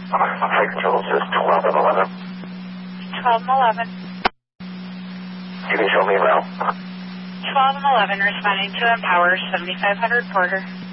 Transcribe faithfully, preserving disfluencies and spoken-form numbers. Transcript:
Flight control says twelve and eleven. twelve and eleven. You can show me around. twelve and eleven responding to Empower seventy-five hundred Porter.